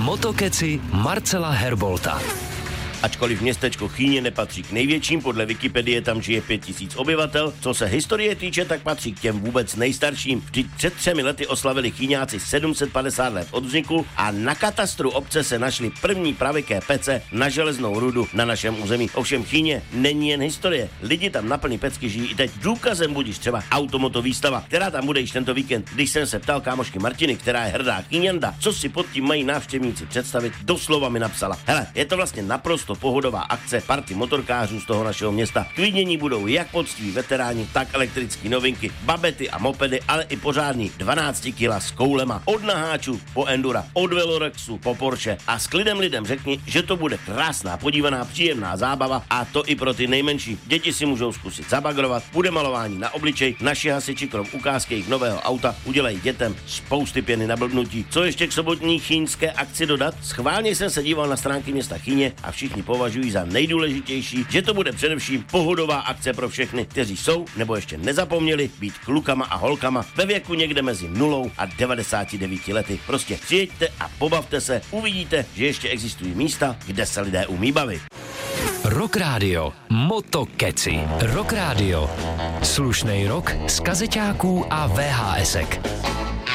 Motokeci Marcela Herbolta. Ačkoliv městečko Chýně nepatří k největším, podle Wikipedie tam žije 5000 obyvatel. Co se historie týče, tak patří k těm vůbec nejstarším. Vždyť před 3 lety oslavili Chýňáci 750 let od vzniku a na katastru obce se našly první pravěké pece na železnou rudu na našem území. Ovšem Chýně není jen historie. Lidi tam na plný pecky žijí i teď. Důkazem budíš třeba automoto výstava, která tam bude již tento víkend. Když jsem se ptal kámošky Martiny, která je hrdá Chýňanda, co si pod tím mají návštěvníci představit, doslova mi napsala: hele, je to vlastně naprosto pohodová akce party motorkářů z toho našeho města. K vidění budou jak poctiví veteráni, tak elektrické novinky, babety a mopedy, ale i pořádný 12 kg s koulema, od naháčů po endura, od velorexu po Porsche. A s klidem lidem řekni, že to bude krásná, podívaná, příjemná zábava, a to i pro ty nejmenší. Děti si můžou zkusit zabagrovat, bude malování na obličej, naši hasiči krom ukázky jejich nového auta udělají dětem spousty pěny na blbnutí. Co ještě k sobotní chýňské akci dodat? Schválně jsem se díval na stránky města Chýně a všichni považují za nejdůležitější, že to bude především pohodová akce pro všechny, kteří jsou nebo ještě nezapomněli být klukama a holkama ve věku někde mezi 0 a 99 lety. Prostě přijeďte a pobavte se, uvidíte, že ještě existují místa, kde se lidé umí bavit. Rock Radio Motokeci. Rock Radio. Slušnej rock z kazeťáků a VHSek.